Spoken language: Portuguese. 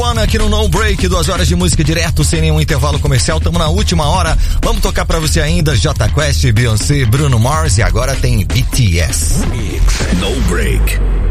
On aqui no No Break, 2 horas de música direto, sem nenhum intervalo comercial. Tamo na última hora. Vamos tocar pra você ainda Jota Quest, Beyoncé, Bruno Mars e agora tem BTS. No Break.